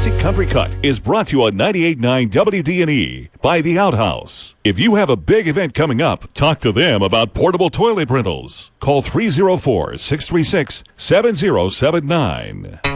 Classic Country Cut is brought to you on 98.9 WDNE by The Outhouse. If you have a big event coming up, talk to them about portable toilet rentals. Call 304-636-7079.